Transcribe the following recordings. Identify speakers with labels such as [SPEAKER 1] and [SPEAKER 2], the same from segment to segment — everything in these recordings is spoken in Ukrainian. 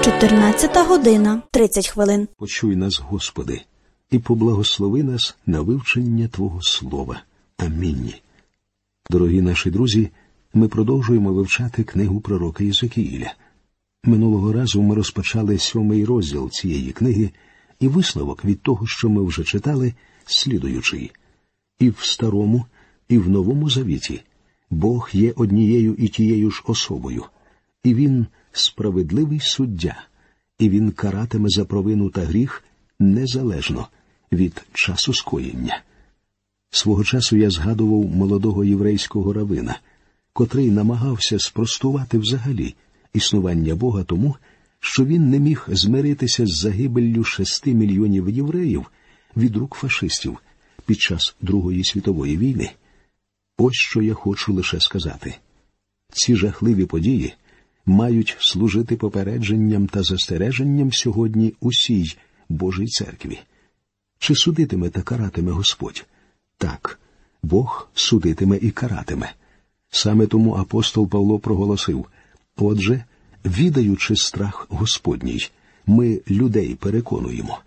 [SPEAKER 1] 14 година 30 хвилин.
[SPEAKER 2] Почуй нас, Господи, і поблагослови нас на вивчення Твого Слова. Амінь. Дорогі наші друзі, ми продовжуємо вивчати книгу пророка Єзекіїля. Минулого разу ми розпочали 7-й розділ цієї книги, і висновок від того, що ми вже читали, слідуючий. І в Старому, і в Новому Завіті Бог є однією і тією ж особою, і Він справедливий суддя, і Він каратиме за провину та гріх незалежно від часу скоєння. Свого часу я згадував молодого єврейського равина, котрий намагався спростувати взагалі існування Бога тому, що він не міг змиритися з загибеллю 6 мільйонів євреїв від рук фашистів під час Другої світової війни. Ось що я хочу лише сказати. Ці жахливі події мають служити попередженням та застереженням сьогодні усій Божій церкві. Чи судитиме та каратиме Господь? Так, Бог судитиме і каратиме. Саме тому апостол Павло проголосив: «Отже, відаючи страх Господній, ми людей переконуємо».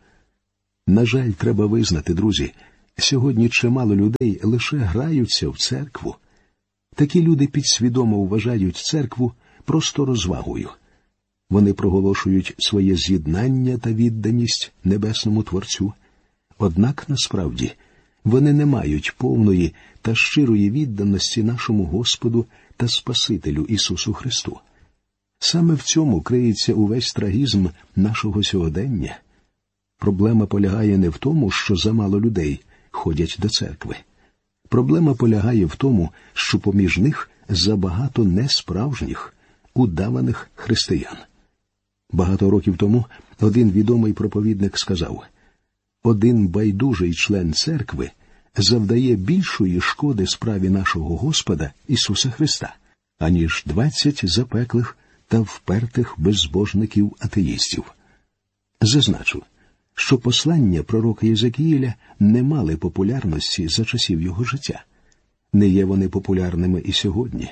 [SPEAKER 2] На жаль, треба визнати, друзі, сьогодні чимало людей лише граються в церкву. Такі люди підсвідомо вважають церкву просто розвагою. Вони проголошують своє з'єднання та відданість Небесному Творцю. Однак, насправді, вони не мають повної та щирої відданості нашому Господу та Спасителю Ісусу Христу. Саме в цьому криється увесь трагізм нашого сьогодення. Проблема полягає не в тому, що замало людей ходять до церкви. Проблема полягає в тому, що поміж них забагато несправжніх, удаваних християн. Багато років тому один відомий проповідник сказав: «Один байдужий член церкви завдає більшої шкоди справі нашого Господа Ісуса Христа, аніж 20 запеклих та впертих безбожників-атеїстів». Зазначу, що послання пророка Єзекіїля не мали популярності за часів його життя. Не є вони популярними і сьогодні.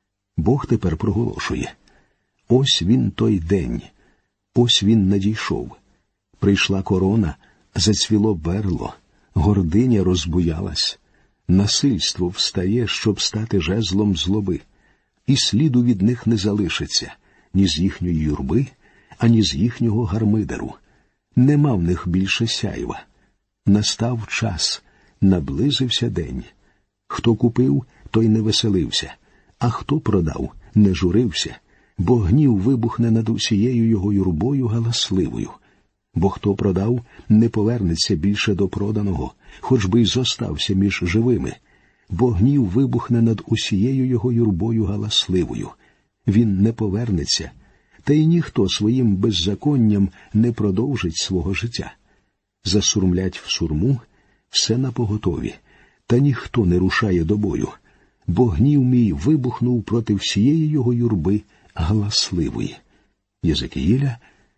[SPEAKER 2] Бог тепер проголошує: «Ось він той день, ось він надійшов. Прийшла корона, зацвіло берло, гординя розбуялась, насильство встає, щоб стати жезлом злоби, і сліду від них не залишиться ні з їхньої юрби, ані з їхнього гармидеру. Нема в них більше сяйва. Настав час, наблизився день. Хто купив, той не веселився, а хто продав, не журився, бо гнів вибухне над усією його юрбою галасливою. Бо хто продав, не повернеться більше до проданого, хоч би й зостався між живими, бо гнів вибухне над усією його юрбою галасливою. Він не повернеться, та й ніхто своїм беззаконням не продовжить свого життя. Засурмлять в сурму, все напоготові, та ніхто не рушає до бою, бо гнів мій вибухнув проти всієї його юрби галасливої». Єзекіїля,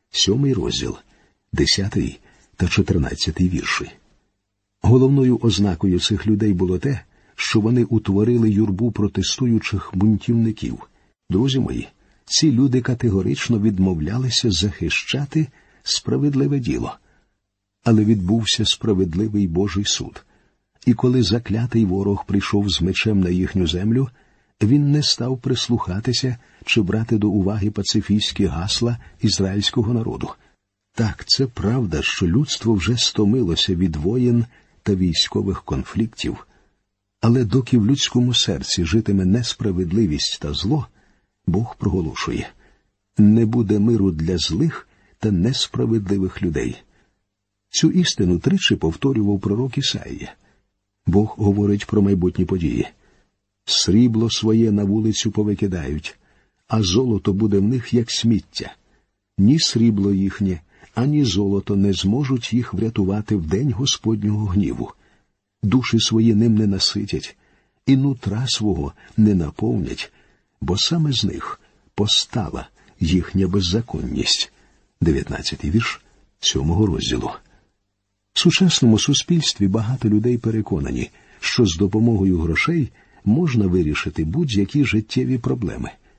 [SPEAKER 2] 7 розділ, 10 та 14 вірші. Головною ознакою цих людей було те, що вони утворили юрбу протестуючих бунтівників. Друзі мої, ці люди категорично відмовлялися захищати справедливе діло. Але відбувся справедливий Божий суд. І коли заклятий ворог прийшов з мечем на їхню землю, він не став прислухатися чи брати до уваги пацифістські гасла ізраїльського народу. Так, це правда, що людство вже стомилося від воєн та військових конфліктів. Але доки в людському серці житиме несправедливість та зло, Бог проголошує: «Не буде миру для злих та несправедливих людей». Цю істину тричі повторював пророк Ісаїя. Бог говорить про майбутні події. «Срібло своє на вулицю повикидають, а золото буде в них, як сміття. Ні срібло їхнє, ані золото не зможуть їх врятувати в день Господнього гніву. Душі свої ним не наситять, і нутра свого не наповнять, бо саме з них постала їхня беззаконність». 19 вірш 7 розділу. В сучасному суспільстві багато людей переконані, що з допомогою грошей можна вирішити будь-які життєві проблеми.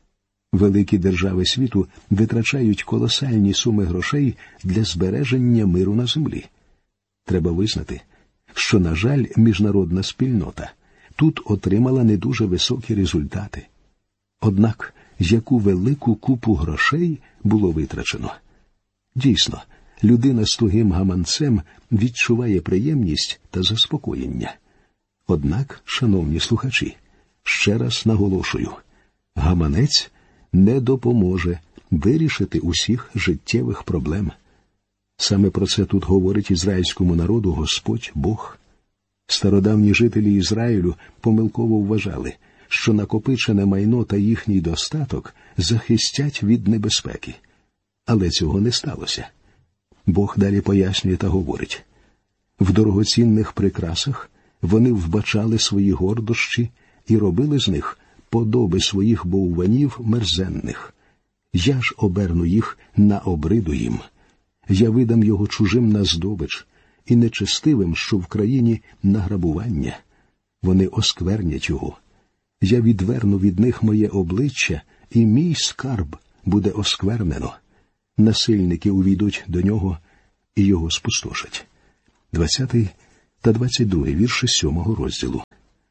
[SPEAKER 2] Великі держави світу витрачають колосальні суми грошей для збереження миру на землі. Треба визнати, що, на жаль, міжнародна спільнота тут отримала не дуже високі результати. Однак, яку велику купу грошей було витрачено? Дійсно, людина з тугим гаманцем відчуває приємність та заспокоєння. Однак, шановні слухачі, ще раз наголошую, гаманець не допоможе вирішити усіх життєвих проблем. Саме про це тут говорить ізраїльському народу Господь Бог. Стародавні жителі Ізраїлю помилково вважали, що накопичене майно та їхній достаток захистять від небезпеки. Але цього не сталося. Бог далі пояснює та говорить: в дорогоцінних прикрасах вони вбачали свої гордощі і робили з них подоби своїх бовванів мерзенних. Я ж оберну їх на обриду їм. Я видам його чужим на здобич і нечестивим, що в країні на грабування. Вони осквернять його. Я відверну від них моє обличчя, і мій скарб буде осквернено. Насильники увійдуть до нього і його спустошать. 20 та 22 вірші 7 розділу.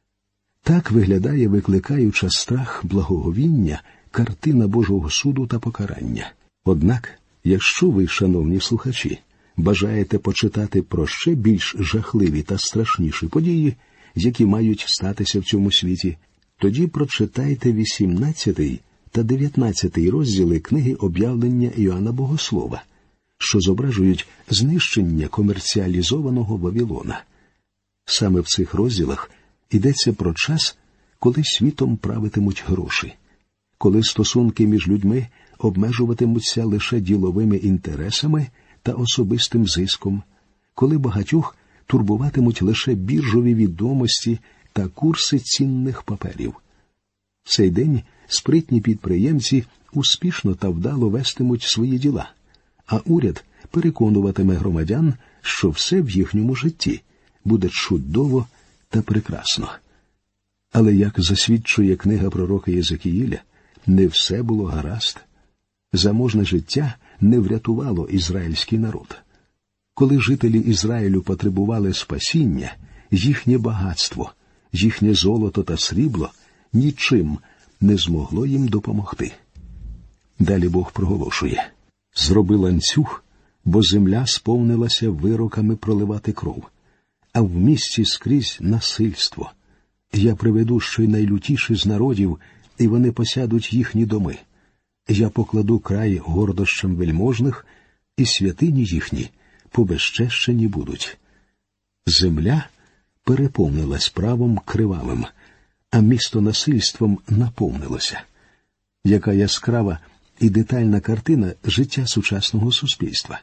[SPEAKER 2] Так виглядає викликаюча страх благоговіння картина Божого суду та покарання. Однак, якщо ви, шановні слухачі, бажаєте почитати про ще більш жахливі та страшніші події, які мають статися в цьому світі, тоді прочитайте 18 та 19 розділи книги «Об'явлення Іоанна Богослова», що зображують знищення комерціалізованого Вавилона. Саме в цих розділах йдеться про час, коли світом правитимуть гроші, коли стосунки між людьми обмежуватимуться лише діловими інтересами та особистим зиском, коли багатьох турбуватимуть лише біржові відомості та курси цінних паперів. В цей день спритні підприємці успішно та вдало вестимуть свої діла, а уряд переконуватиме громадян, що все в їхньому житті буде чудово та прекрасно. Але, як засвідчує книга пророка Єзекіїля, не все було гаразд. Заможне життя не врятувало ізраїльський народ. Коли жителі Ізраїлю потребували спасіння, їхнє багатство, їхнє золото та срібло нічим не змогло їм допомогти. Далі Бог проголошує: «Зроби ланцюг, бо земля сповнилася вироками проливати кров, а в місті скрізь насильство. Я приведу ще й найлютіші з народів, і вони посядуть їхні доми. Я покладу край гордощам вельможних, і святині їхні побезчещені будуть». Земля переповнилась правом кривавим, а місто насильством наповнилося. Яка яскрава і детальна картина життя сучасного суспільства.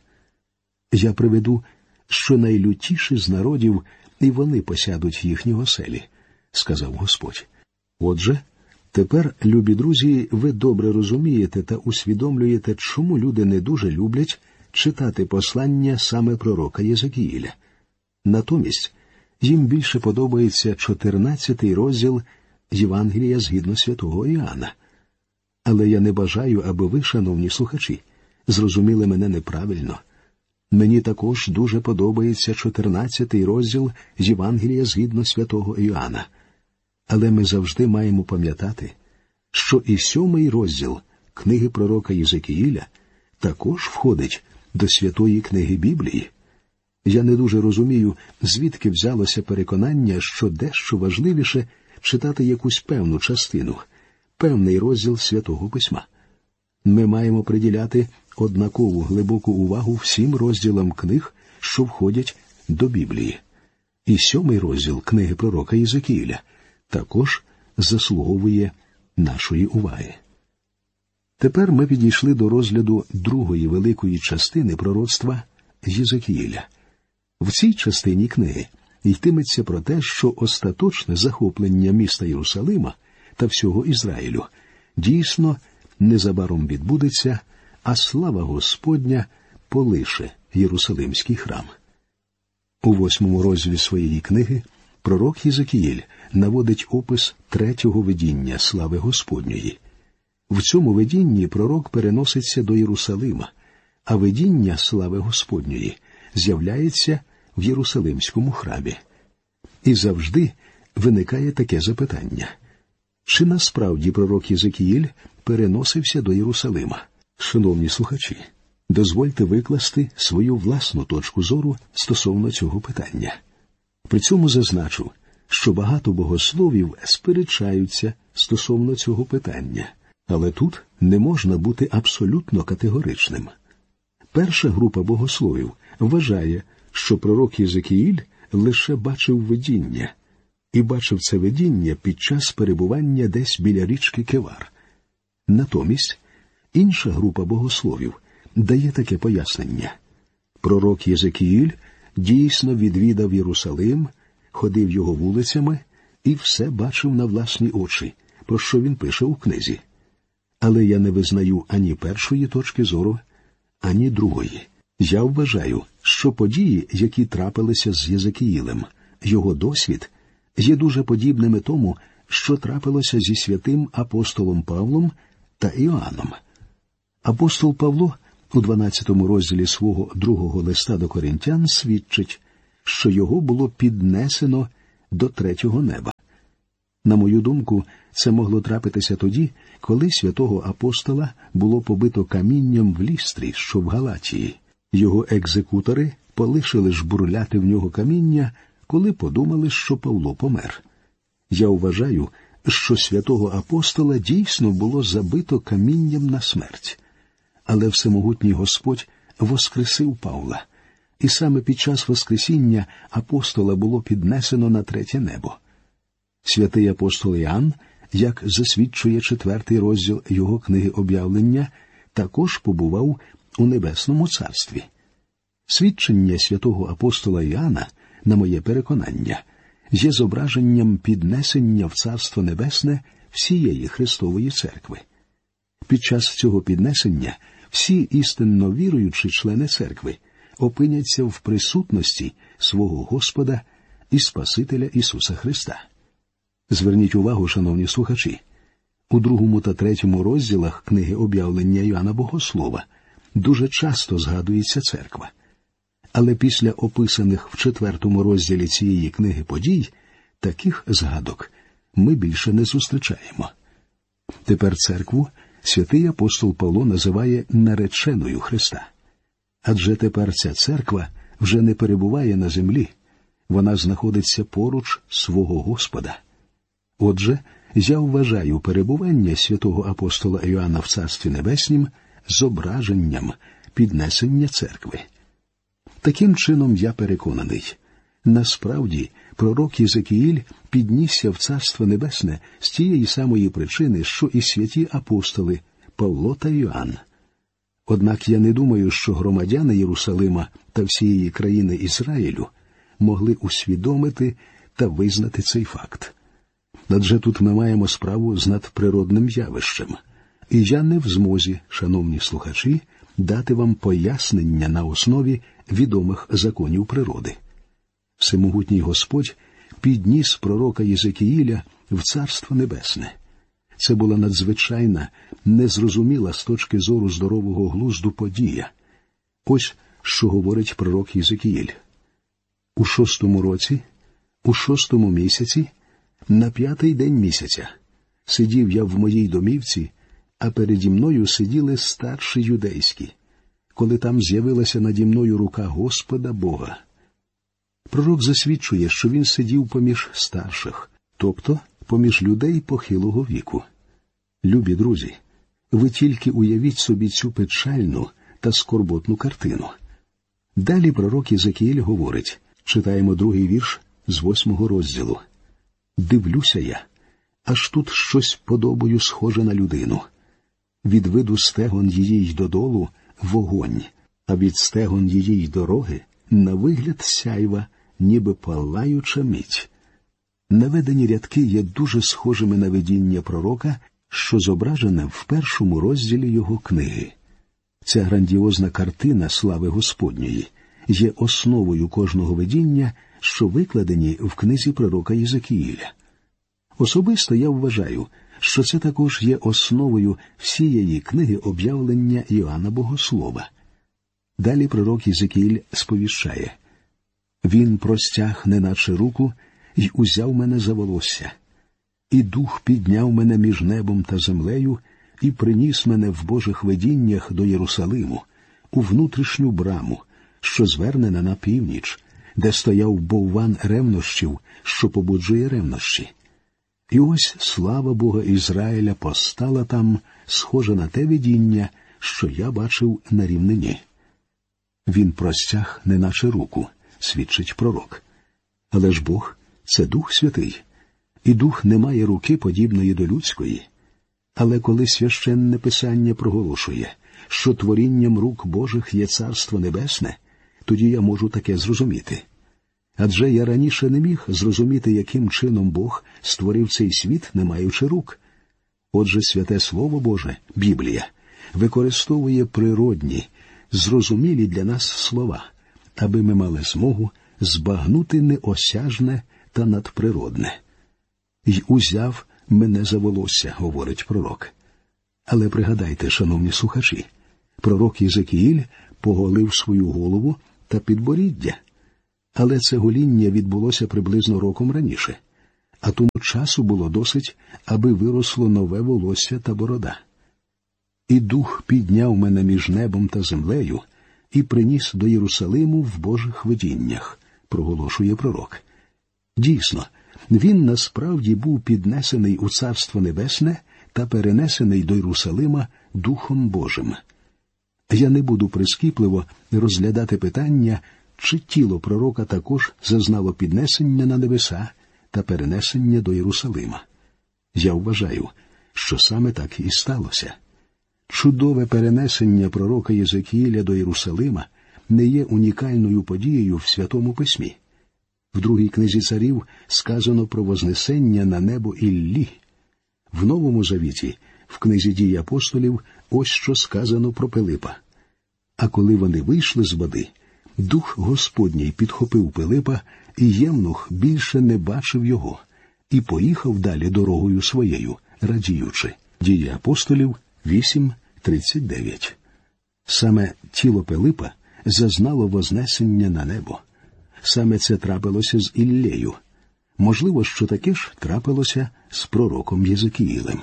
[SPEAKER 2] «Я приведу щонайлютіші з народів, і вони посядуть їхні оселі», – сказав Господь. Отже, тепер, любі друзі, ви добре розумієте та усвідомлюєте, чому люди не дуже люблять читати послання саме пророка Єзекіїля. Натомість, їм більше подобається 14-й розділ Євангелія згідно святого Іоанна. Але я не бажаю, аби ви, шановні слухачі, зрозуміли мене неправильно. Мені також дуже подобається 14-й розділ Євангелія згідно святого Іоанна. Але ми завжди маємо пам'ятати, що і 7-й розділ книги пророка Єзекіїля також входить до святої книги Біблії. Я не дуже розумію, звідки взялося переконання, що дещо важливіше читати якусь певну частину, певний розділ Святого Письма. Ми маємо приділяти однакову глибоку увагу всім розділам книг, що входять до Біблії. І 7-й розділ книги пророка Єзекіїля також заслуговує нашої уваги. Тепер ми підійшли до розгляду другої великої частини пророцтва Єзекіїля. В цій частині книги йтиметься про те, що остаточне захоплення міста Єрусалима та всього Ізраїлю дійсно незабаром відбудеться, а слава Господня полише Єрусалимський храм. У 8-му розділі своєї книги пророк Єзекіїль наводить опис 3-го видіння слави Господньої. В цьому видінні пророк переноситься до Єрусалима, а видіння слави Господньої з'являється в Єрусалимському храмі. І завжди виникає таке запитання. Чи насправді пророк Єзекіїль переносився до Єрусалима? Шановні слухачі, дозвольте викласти свою власну точку зору стосовно цього питання. При цьому зазначу, що багато богословів сперечаються стосовно цього питання, але тут не можна бути абсолютно категоричним. Перша група богословів вважає, що пророк Єзекіїль лише бачив видіння, і бачив це видіння під час перебування десь біля річки Кевар. Натомість, інша група богословів дає таке пояснення. Пророк Єзекіїль дійсно відвідав Єрусалим, ходив його вулицями і все бачив на власні очі, про що він пише у книзі. Але я не визнаю ані першої точки зору, ані другої. Я вважаю, що події, які трапилися з Єзекіїлем, його досвід, є дуже подібними тому, що трапилося зі святим апостолом Павлом та Іоанном. Апостол Павло у 12 розділі свого другого листа до Коринтян свідчить, що його було піднесено до третього неба. На мою думку, це могло трапитися тоді, коли святого апостола було побито камінням в Лістрі, що в Галатії. Його екзекутори полишили жбурляти в нього каміння, коли подумали, що Павло помер. Я вважаю, що святого апостола дійсно було забито камінням на смерть. Але всемогутній Господь воскресив Павла, і саме під час воскресіння апостола було піднесено на третє небо. Святий апостол Іоанн, як засвідчує 4 розділ його книги «Об'явлення», також побував у Небесному Царстві. Свідчення святого апостола Іоанна, на моє переконання, є зображенням піднесення в Царство Небесне всієї Христової Церкви. Під час цього піднесення всі істинно віруючі члени Церкви опиняться в присутності свого Господа і Спасителя Ісуса Христа. Зверніть увагу, шановні слухачі, у 2 та 3 розділах книги «Об'явлення» Йоанна Богослова дуже часто згадується церква. Але після описаних в 4 розділі цієї книги подій, таких згадок ми більше не зустрічаємо. Тепер церкву святий апостол Павло називає нареченою Христа. Адже тепер ця церква вже не перебуває на землі, вона знаходиться поруч свого Господа. Отже, я вважаю перебування святого апостола Іоанна в Царстві Небеснім зображенням піднесення церкви. Таким чином, я переконаний, насправді пророк Єзекіїль піднісся в Царство Небесне з тієї самої причини, що і святі апостоли Павло та Іоанн. Однак я не думаю, що громадяни Єрусалима та всієї країни Ізраїлю могли усвідомити та визнати цей факт. Адже тут ми маємо справу з надприродним явищем. І я не в змозі, шановні слухачі, дати вам пояснення на основі відомих законів природи. Всемогутній Господь підніс пророка Єзекіїля в Царство Небесне. Це була надзвичайна, незрозуміла з точки зору здорового глузду подія. Ось що говорить пророк Єзекіїль. У 6-му році, у 6-му місяці, на 5-й день місяця, сидів я в моїй домівці, а переді мною сиділи старші юдейські, коли там з'явилася наді мною рука Господа Бога. Пророк засвідчує, що він сидів поміж старших, тобто поміж людей похилого віку. Любі друзі, ви тільки уявіть собі цю печальну та скорботну картину. Далі пророк Єзекіїль говорить, читаємо 2-й вірш з 8-го розділу. «Дивлюся я, аж тут щось подобою схоже на людину. Від виду стегон її й додолу вогонь, а від стегон її й дороги на вигляд сяйва, ніби палаюча мідь». Наведені рядки є дуже схожими на видіння пророка, що зображене в 1-му розділі його книги. Ця грандіозна картина слави Господньої є основою кожного видіння, що викладені в книзі пророка Єзекіїля. Особисто я вважаю, що це також є основою всієї книги об'явлення Іоанна Богослова. Далі пророк Єзекіїль сповіщає: «Він простяг неначе руку й узяв мене за волосся, і дух підняв мене між небом та землею і приніс мене в Божих видіннях до Єрусалиму, у внутрішню браму, що звернена на північ, де стояв бовван ревнощів, що побуджує ревнощі. І ось слава Бога Ізраїля постала там, схожа на те видіння, що я бачив на рівнині». Він простяг неначе руку, свідчить пророк. Але ж Бог – це Дух Святий, і Дух не має руки, подібної до людської. Але коли Священне Писання проголошує, що творінням рук Божих є Царство Небесне, тоді я можу таке зрозуміти. Адже я раніше не міг зрозуміти, яким чином Бог створив цей світ, не маючи рук. Отже, Святе Слово Боже, Біблія, використовує природні, зрозумілі для нас слова, аби ми мали змогу збагнути неосяжне та надприродне. «Й узяв мене за волосся», – говорить пророк. Але пригадайте, шановні слухачі, пророк Єзекіїль поголив свою голову та підборіддя. Але це гоління відбулося приблизно роком раніше, а тому часу було досить, аби виросло нове волосся та борода. «І дух підняв мене між небом та землею і приніс до Єрусалиму в Божих видіннях», – проголошує пророк. Дійсно, він насправді був піднесений у Царство Небесне та перенесений до Єрусалима Духом Божим. Я не буду прискіпливо розглядати питання, чи тіло пророка також зазнало піднесення на небеса та перенесення до Єрусалима. Я вважаю, що саме так і сталося. Чудове перенесення пророка Єзекіїля до Єрусалима не є унікальною подією в Святому Письмі. В другій книзі царів сказано про вознесення на небо Іллі. В Новому Завіті, в книзі «Дій апостолів», ось що сказано про Пилипа. «А коли вони вийшли з води, Дух Господній підхопив Пилипа, і євнух більше не бачив його, і поїхав далі дорогою своєю, радіючи». Дії апостолів 8:39. Саме тіло Пилипа зазнало вознесення на небо. Саме це трапилося з Іллею. Можливо, що таке ж трапилося з пророком Єзекіїлем.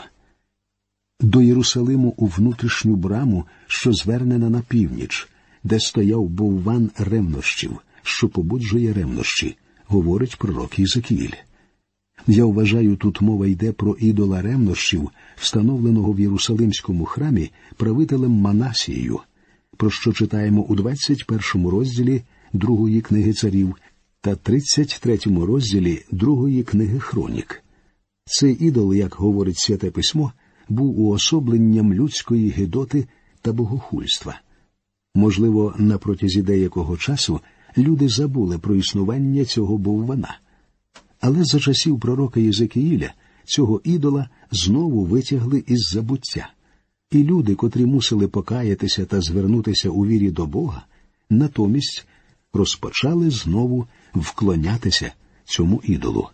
[SPEAKER 2] До Єрусалиму у внутрішню браму, що звернена на північ, де стояв бовван ревнощів, що побуджує ревнощі, говорить пророк Єзекіїль. Я вважаю, тут мова йде про ідола ревнощів, встановленого в Єрусалимському храмі правителем Манасією, про що читаємо у 21 розділі 2 книги царів та 33 розділі 2 книги хронік. Цей ідол, як говорить Святе Письмо, був уособленням людської гидоти та богохульства. Можливо, на протязі деякого часу люди забули про існування цього боввана. Але за часів пророка Єзекіїля цього ідола знову витягли із забуття. І люди, котрі мусили покаятися та звернутися у вірі до Бога, натомість розпочали знову вклонятися цьому ідолу.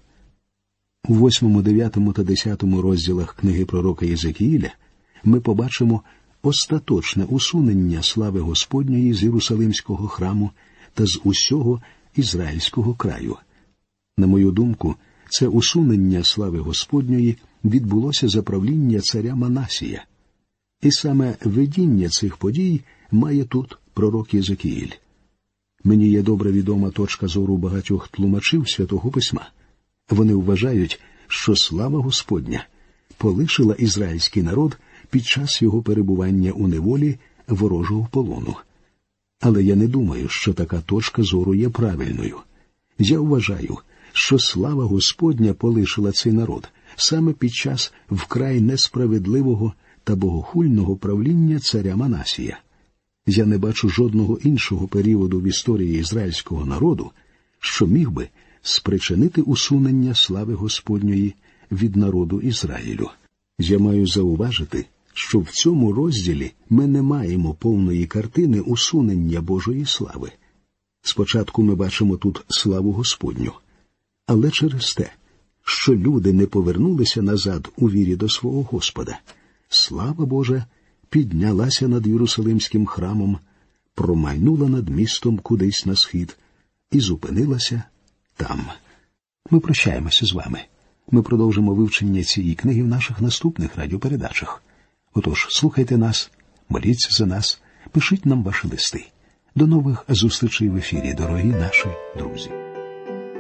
[SPEAKER 2] У 8, 9 та 10 розділах книги пророка Єзекіїля ми побачимо остаточне усунення слави Господньої з Єрусалимського храму та з усього ізраїльського краю. На мою думку, це усунення слави Господньої відбулося за правління царя Манасія. І саме видіння цих подій має тут пророк Єзекіїль. Мені є добре відома точка зору багатьох тлумачів Святого Письма. Вони вважають, що слава Господня полишила ізраїльський народ під час його перебування у неволі ворожого полону. Але я не думаю, що така точка зору є правильною. Я вважаю, що слава Господня полишила цей народ саме під час вкрай несправедливого та богохульного правління царя Манасія. Я не бачу жодного іншого періоду в історії ізраїльського народу, що міг би спричинити усунення слави Господньої від народу Ізраїлю. Я маю зауважити, що в цьому розділі ми не маємо повної картини усунення Божої слави. Спочатку ми бачимо тут славу Господню, але через те, що люди не повернулися назад у вірі до свого Господа. Слава Божа піднялася над Єрусалимським храмом, промайнула над містом кудись на схід і зупинилася там. Ми прощаємося з вами. Ми продовжимо вивчення цієї книги в наших наступних радіопередачах. Отож, слухайте нас, моліться за нас, пишіть нам ваші листи. До нових зустрічей в ефірі, дорогі наші друзі.